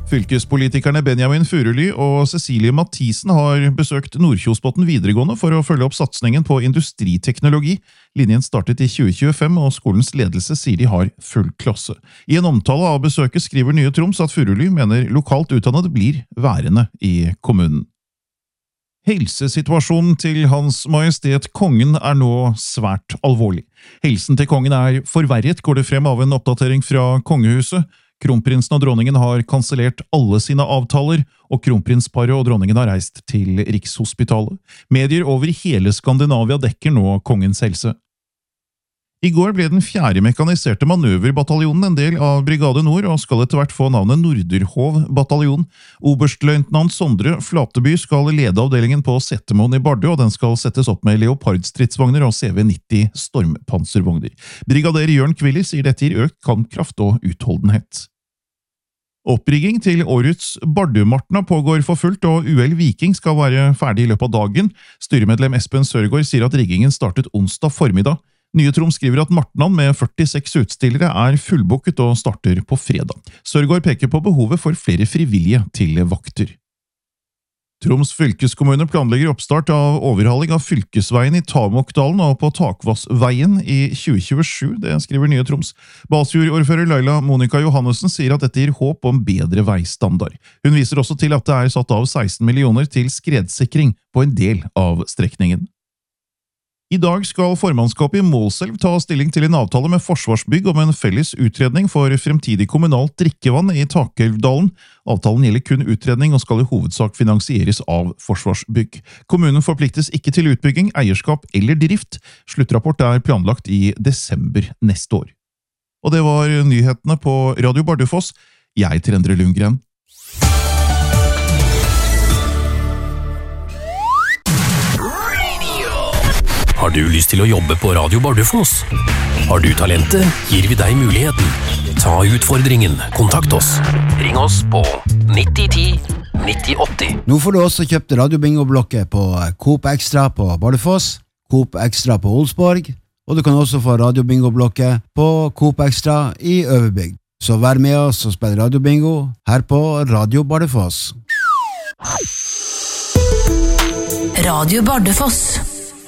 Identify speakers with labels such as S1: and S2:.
S1: Fylkespolitikerne Benjamin Furuly og Cecilie Mathisen har besøkt Nordkjosbotn videregående for å følge opp satsningen på industriteknologi. Linjen startet i 2025, og skolens ledelse sier de har full klasse. I en omtale av besøket skriver Nye Troms at Furuly mener lokalt utdannede blir værende i kommunen. Helsesituasjonen til Hans Majestet Kongen er nå svært alvorlig. Helsen til kongen er forverret, går det frem av en oppdatering fra kongehuset. Kronprinsen og dronningen har kansellert alle sine avtaler, og kronprinsparet og dronningen har reist til Rikshospitalet. Medier over hele Skandinavia dekker nå kongens helse. I går ble den 4. mekaniserte manøverbataljonen en del av Brigade Nord, og skal etter hvert få navnet Norderhov bataljon. Oberstløytnant Sondre Flateby skal lede avdelingen på Setermoen i Bardu, og den skal settes opp med Leopard-stridsvogner og CV-90 stormpanservogner. Brigader Jørn Kvili sier dette gir økt kampkraft og utholdenhet. Opprigging til årets Bardu-Martna pågår for fullt, og UL Viking skal være ferdig i løpet av dagen. Styremedlem Espen Sørgaard sier at riggingen startet onsdag formiddag. Nye Troms skriver at Martnan med 46 utstillere er fullbooket og starter på fredag. Sørgaard peker på behovet for flere frivillige til vakter. Troms fylkeskommune planlegger oppstart av overhaling av fylkesveien i Tamokdalen og på Takvassveien i 2027, det skriver Nye Troms. Balsfjord-ordfører Laila Monika Johannessen sier at dette gir håp om bedre veistandard. Hun viser også til at det er satt av 16 millioner til skredsikring på en del av strekningen. I dag skal formannskapet i Målselv ta stilling til en avtale med Forsvarsbygg om en felles utredning for fremtidig kommunalt drikkevann i Takelvdalen. Avtalen gjelder kun utredning og skal i hovedsak finansieres av Forsvarsbygg. Kommunen forpliktes ikke til utbygging, eierskap eller drift. Sluttrapport er planlagt i desember neste år. Og det var nyhetene på Radio Bardufoss. Jeg heter Endre Lundgren.
S2: Har du lyst til å jobbe på Radio Bardufoss? Har du talentet? Gir vi deg muligheten. Ta utfordringen. Kontakt oss. Ring oss på 9010 9080.
S3: Nå får du også kjøpt radiobingo-blokket på Coop Extra på Bardufoss, Coop Extra på Olsborg, og du kan også få radiobingo-blokket på Coop Extra i Øverbygd. Så vær med oss og spill radiobingo her på Radio Bardufoss.
S4: Radio Bardufoss.